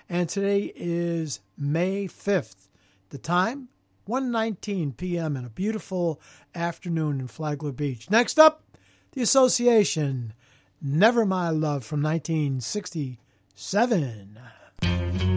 And today is May 5th. The time, 1:19 p.m. and a beautiful afternoon in Flagler Beach. Next up, the Association, Never My Love from 1967.